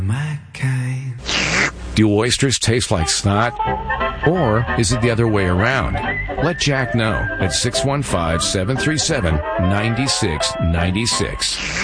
My kind. Do oysters taste like snot? Or is it the other way around? Let Jack know at 615-737-9696.